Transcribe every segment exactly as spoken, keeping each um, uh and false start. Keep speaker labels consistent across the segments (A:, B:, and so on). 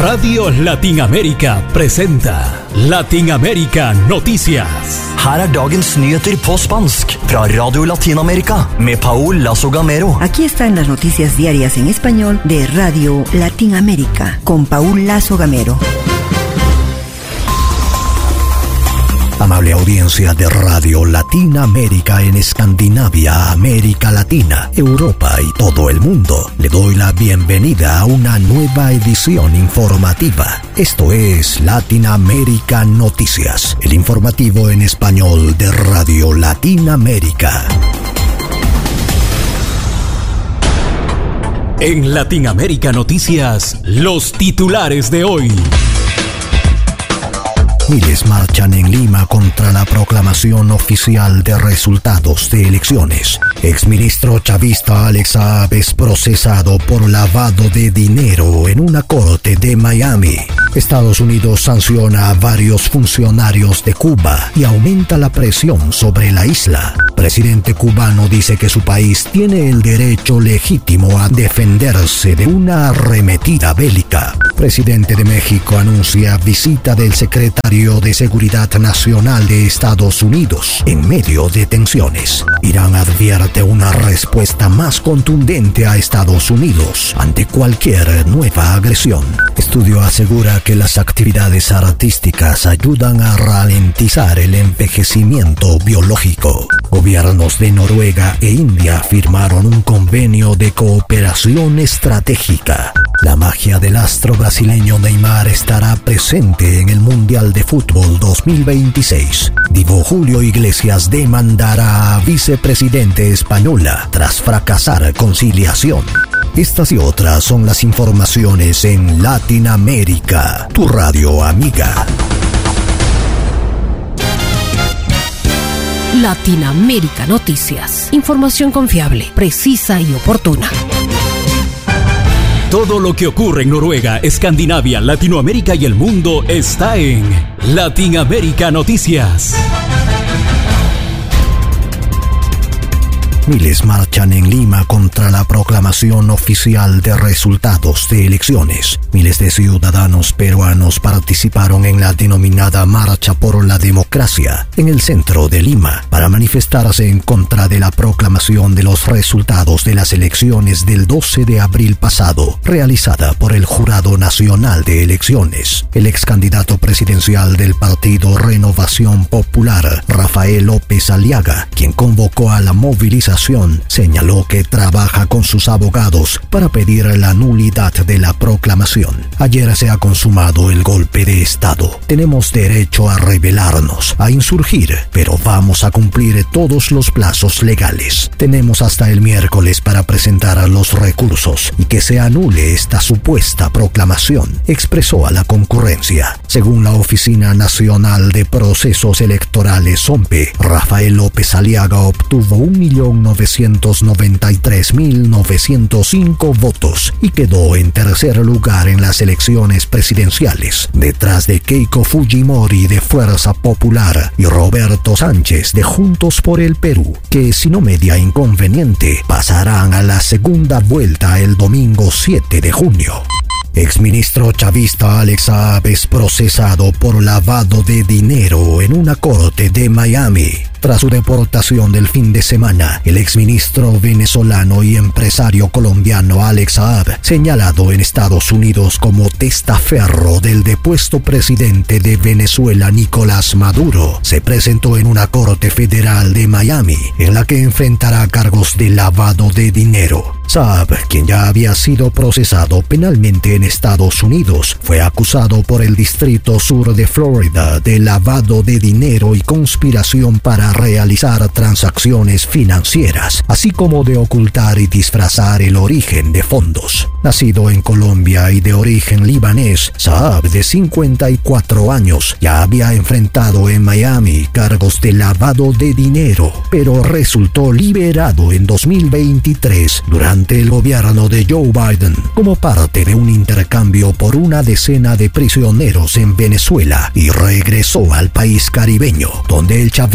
A: Radio Latinamérica presenta Latinamérica Noticias.
B: Her er dagens nyheter på spansk fra Radio Latinamerika med Paul Lazo Gamero.
C: Aquí están las noticias diarias en español de Radio Latinamérica con Paul Lazo Gamero.
D: Amable audiencia de Radio Latinamérica en Escandinavia, América Latina, Europa y todo el mundo, le doy la bienvenida a una nueva edición informativa. Esto es Latinamérica Noticias, el informativo en español de Radio Latinamérica.
A: En Latinamérica Noticias, los titulares de hoy.
D: Miles marchan en Lima contra la proclamación oficial de resultados de elecciones. Exministro chavista Alex Saab es procesado por lavado de dinero en una corte de Miami. Estados Unidos sanciona a varios funcionarios de Cuba y aumenta la presión sobre la isla. Presidente cubano dice que su país tiene el derecho legítimo a defenderse de una arremetida bélica. Presidente de México anuncia visita del secretario de Seguridad Nacional de Estados Unidos en medio de tensiones. Irán advierte una respuesta más contundente a Estados Unidos ante cualquier nueva agresión. Estudio asegura que las actividades artísticas ayudan a ralentizar el envejecimiento biológico. Gobiernos de Noruega e India firmaron un convenio de cooperación estratégica. La magia del astro brasileño Neymar estará presente en el Mundial de Fútbol dos mil veintiséis. Divo Julio Iglesias demandará a vicepresidente española tras fracasar conciliación. Estas y otras son las informaciones en Latinamérica, tu radio amiga.
E: Latinamérica Noticias. Información confiable, precisa y oportuna.
A: Todo lo que ocurre en Noruega, Escandinavia, Latinoamérica y el mundo está en Latinamérica Noticias.
D: Miles marchan en Lima contra la proclamación oficial de resultados de elecciones. Miles de ciudadanos peruanos participaron en la denominada Marcha por la Democracia en el centro de Lima para manifestarse en contra de la proclamación de los resultados de las elecciones del doce de abril pasado, realizada por el Jurado Nacional de Elecciones. El ex candidato presidencial del partido Renovación Popular, Rafael López Aliaga, quien convocó a la movilización, señaló que trabaja con sus abogados para pedir la nulidad de la proclamación. Ayer se ha consumado el golpe de Estado. Tenemos derecho a rebelarnos, a insurgir, pero vamos a cumplir todos los plazos legales. Tenemos hasta el miércoles para presentar los recursos y que se anule esta supuesta proclamación, expresó a la concurrencia. Según la Oficina Nacional de Procesos Electorales, O M P E, Rafael López Aliaga obtuvo un millón novecientos noventa y tres mil novecientos cinco votos y quedó en tercer lugar en las elecciones presidenciales, detrás de Keiko Fujimori de Fuerza Popular y Roberto Sánchez de Juntos por el Perú, que si no media inconveniente pasarán a la segunda vuelta el domingo siete de junio. Exministro chavista Alex Saab es procesado por lavado de dinero en una corte de Miami. Tras su deportación del fin de semana, el exministro venezolano y empresario colombiano Alex Saab, señalado en Estados Unidos como testaferro del depuesto presidente de Venezuela Nicolás Maduro, se presentó en una corte federal de Miami, en la que enfrentará cargos de lavado de dinero. Saab, quien ya había sido procesado penalmente en Estados Unidos, fue acusado por el Distrito Sur de Florida de lavado de dinero y conspiración para realizar transacciones financieras, así como de ocultar y disfrazar el origen de fondos. Nacido en Colombia y de origen libanés, Saab, de cincuenta y cuatro años, ya había enfrentado en Miami cargos de lavado de dinero, pero resultó liberado en dos mil veintitrés durante el gobierno de Joe Biden como parte de un intercambio por una decena de prisioneros en Venezuela y regresó al país caribeño, donde el chavismo lo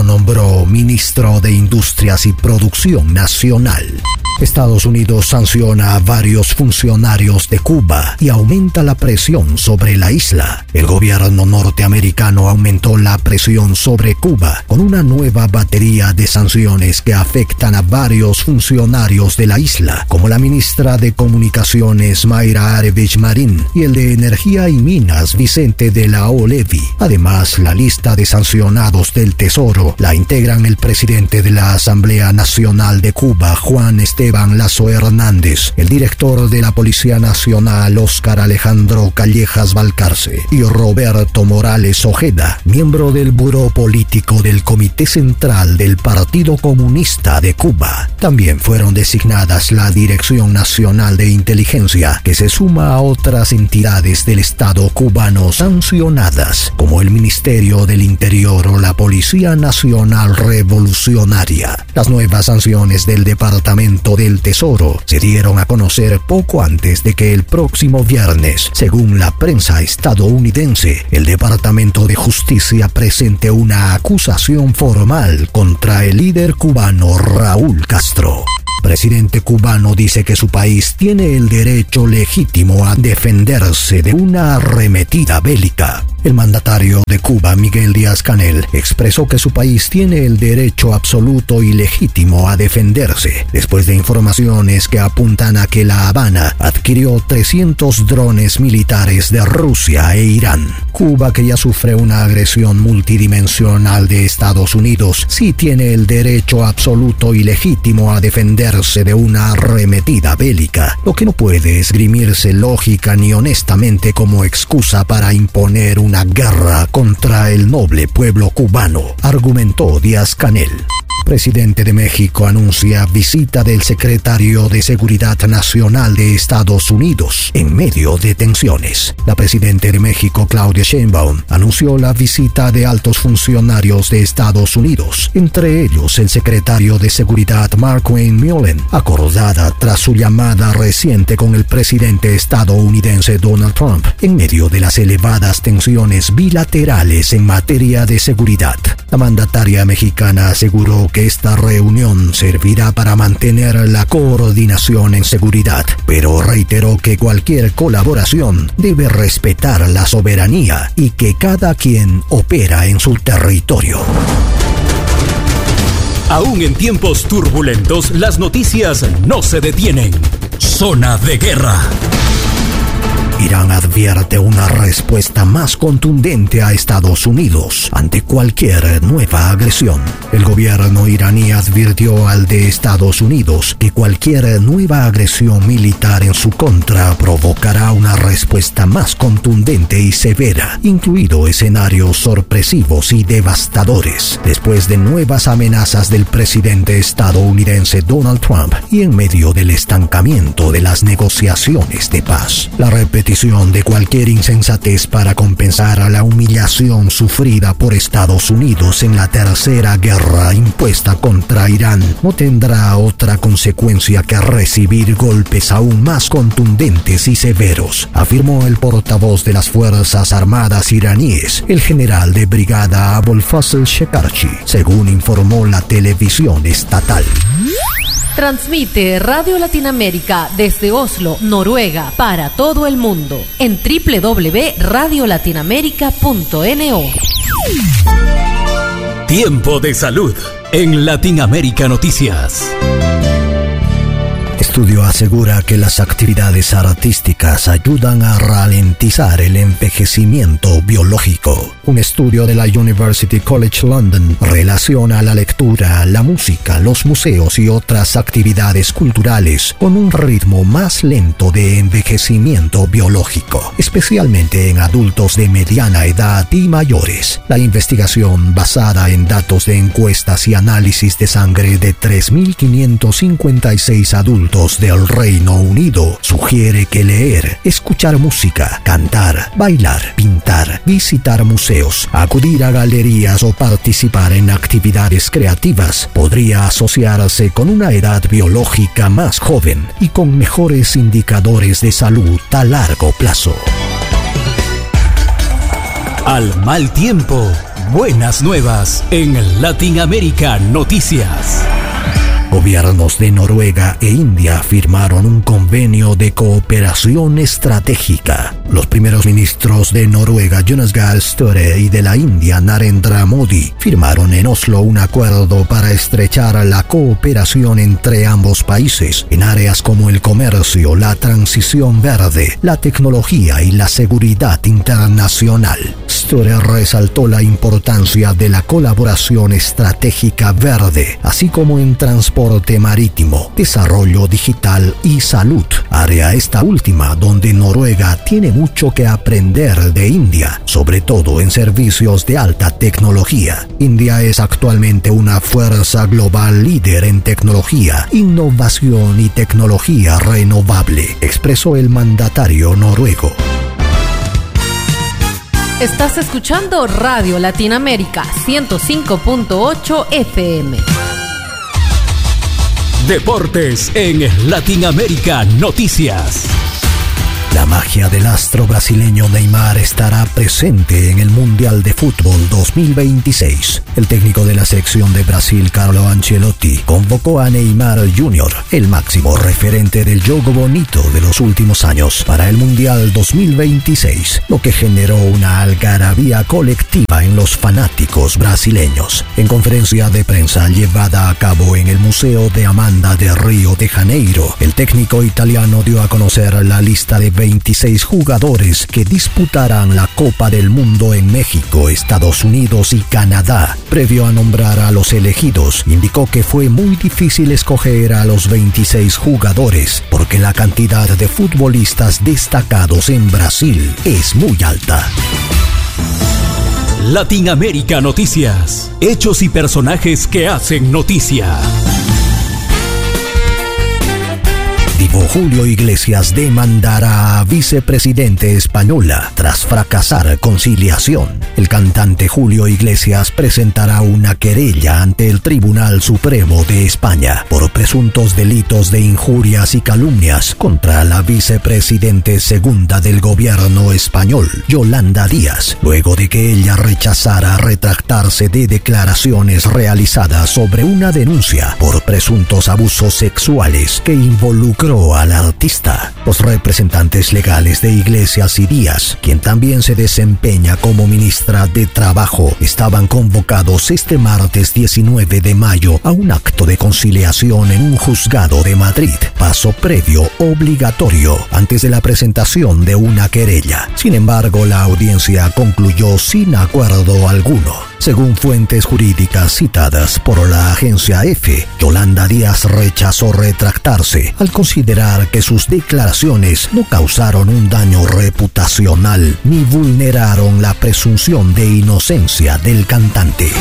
D: lo nombró ministro de Industrias y Producción Nacional. Estados Unidos sanciona a varios funcionarios de Cuba y aumenta la presión sobre la isla. El gobierno norteamericano aumentó la presión sobre Cuba con una nueva batería de sanciones que afectan a varios funcionarios de la isla, como la ministra de Comunicaciones Mayra Arevich Marín y el de Energía y Minas Vicente de la Olevi. Además, la lista de sancionados del Tesoro la integran el presidente de la Asamblea Nacional de Cuba, Juan Esteban Lazo Hernández, el director de la Policía Nacional, Óscar Alejandro Callejas Valcarce, y Roberto Morales Ojeda, miembro del Buró Político del Comité Central del Partido Comunista de Cuba. También fueron designadas la Dirección Nacional de Inteligencia, que se suma a otras entidades del Estado cubano sancionadas, como el Ministerio del Interior o la Policía Nacional Revolucionaria. Las nuevas sanciones del Departamento del Tesoro se dieron a conocer poco antes de que el próximo viernes, según la prensa estadounidense, el Departamento de Justicia presente una acusación formal contra el líder cubano Raúl Castro. El presidente cubano dice que su país tiene el derecho legítimo a defenderse de una arremetida bélica. El mandatario de Cuba, Miguel Díaz-Canel, expresó que su país tiene el derecho absoluto y legítimo a defenderse, después de informaciones que apuntan a que La Habana adquirió trescientos drones militares de Rusia e Irán. Cuba, que ya sufre una agresión multidimensional de Estados Unidos, sí tiene el derecho absoluto y legítimo a defenderse de una arremetida bélica, lo que no puede esgrimirse lógica ni honestamente como excusa para imponer un una guerra contra el noble pueblo cubano, argumentó Díaz-Canel. Presidente de México anuncia visita del secretario de Seguridad Nacional de Estados Unidos en medio de tensiones. La presidenta de México, Claudia Sheinbaum, anunció la visita de altos funcionarios de Estados Unidos, entre ellos el secretario de Seguridad Mark Wayne Mullen, acordada tras su llamada reciente con el presidente estadounidense Donald Trump, en medio de las elevadas tensiones bilaterales en materia de seguridad. La mandataria mexicana aseguró que esta reunión servirá para mantener la coordinación en seguridad, pero reiteró que cualquier colaboración debe respetar la soberanía y que cada quien opera en su territorio.
A: Aún en tiempos turbulentos, las noticias no se detienen. Zona de guerra.
D: Irán advierte una respuesta más contundente a Estados Unidos ante cualquier nueva agresión. El gobierno iraní advirtió al de Estados Unidos que cualquier nueva agresión militar en su contra provocará una respuesta más contundente y severa, incluido escenarios sorpresivos y devastadores, después de nuevas amenazas del presidente estadounidense Donald Trump y en medio del estancamiento de las negociaciones de paz. La repetición de cualquier insensatez para compensar a la humillación sufrida por Estados Unidos en la tercera guerra impuesta contra Irán no tendrá otra consecuencia que recibir golpes aún más contundentes y severos, afirmó el portavoz de las Fuerzas Armadas iraníes, el general de brigada Abul Fasl Shekarchi, según informó la televisión estatal.
E: Transmite Radio Latinoamérica desde Oslo, Noruega, para todo el mundo en doble u doble u doble u punto radio latinoamérica punto no.
A: Tiempo de salud en Latinoamérica Noticias.
D: Estudio asegura que las actividades artísticas ayudan a ralentizar el envejecimiento biológico. Un estudio de la University College London relaciona la lectura, la música, los museos y otras actividades culturales con un ritmo más lento de envejecimiento biológico, especialmente en adultos de mediana edad y mayores. La investigación, basada en datos de encuestas y análisis de sangre de tres mil quinientos cincuenta y seis adultos del Reino Unido, sugiere que leer, escuchar música, cantar, bailar, pintar, visitar museos, acudir a galerías o participar en actividades creativas podría asociarse con una edad biológica más joven y con mejores indicadores de salud a largo plazo.
A: Al mal tiempo, buenas nuevas en Latinoamérica Noticias.
D: Gobiernos de Noruega e India firmaron un convenio de cooperación estratégica. Los primeros ministros de Noruega, Jonas Gahr Støre, y de la India, Narendra Modi, firmaron en Oslo un acuerdo para estrechar la cooperación entre ambos países en áreas como el comercio, la transición verde, la tecnología y la seguridad internacional. Støre resaltó la importancia de la colaboración estratégica verde, así como en transporte marítimo, desarrollo digital y salud, área esta última donde Noruega tiene mucho que aprender de India, sobre todo en servicios de alta tecnología. India es actualmente una fuerza global líder en tecnología, innovación y tecnología renovable, expresó el mandatario noruego.
E: Estás escuchando Radio Latinoamérica ciento cinco punto ocho F M.
A: Deportes en Latinoamérica Noticias.
D: La magia del astro brasileño Neymar estará presente en el Mundial de Fútbol dos mil veintiséis. El técnico de la selección de Brasil, Carlo Ancelotti, convocó a Neymar junior, el máximo referente del juego bonito de los últimos años, para el Mundial dos mil veintiséis, lo que generó una algarabía colectiva en los fanáticos brasileños. En conferencia de prensa llevada a cabo en el Museo de Amanda de Río de Janeiro, el técnico italiano dio a conocer la lista de veintiséis jugadores que disputarán la Copa del Mundo en México, Estados Unidos y Canadá. Previo a nombrar a los elegidos, indicó que fue muy difícil escoger a los veintiséis jugadores porque la cantidad de futbolistas destacados en Brasil es muy alta.
A: Latinoamérica Noticias. Hechos y personajes que hacen noticia.
D: Divo Julio Iglesias demandará a vicepresidente española tras fracasar conciliación. El cantante Julio Iglesias presentará una querella ante el Tribunal Supremo de España por presuntos delitos de injurias y calumnias contra la vicepresidente segunda del gobierno español, Yolanda Díaz, luego de que ella rechazara retractarse de declaraciones realizadas sobre una denuncia por presuntos abusos sexuales que involucró al artista. Los representantes legales de Iglesias y Díaz, quien también se desempeña como ministra de Trabajo, estaban convocados este martes diecinueve de mayo a un acto de conciliación en un juzgado de Madrid, paso previo obligatorio antes de la presentación de una querella. Sin embargo, la audiencia concluyó sin acuerdo alguno. Según fuentes jurídicas citadas por la agencia EFE, Yolanda Díaz rechazó retractarse al considerar que sus declaraciones no causaron un daño reputacional ni vulneraron la presunción de inocencia del cantante.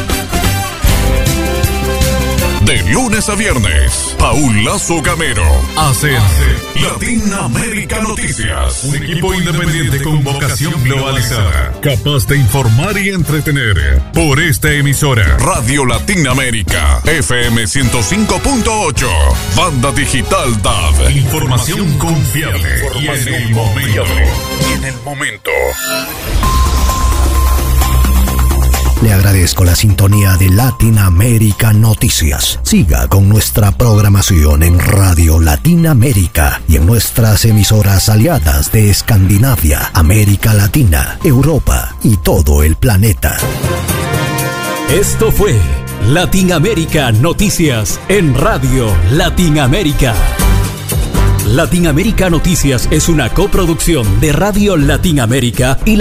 F: De lunes a viernes, Paul Lazo Gamero hace Latinoamérica Noticias. Un equipo independiente con vocación globalizada, capaz de informar y entretener. Por esta emisora, Radio Latinoamérica, F M ciento cinco punto ocho, Banda Digital D A B. Información confiable y en el momento. Y en el momento.
D: Le agradezco la sintonía de Latinoamérica Noticias. Siga con nuestra programación en Radio Latinoamérica y en nuestras emisoras aliadas de Escandinavia, América Latina, Europa y todo el planeta.
A: Esto fue Latinoamérica Noticias en Radio Latinoamérica. Latinoamérica Noticias es una coproducción de Radio Latinoamérica y la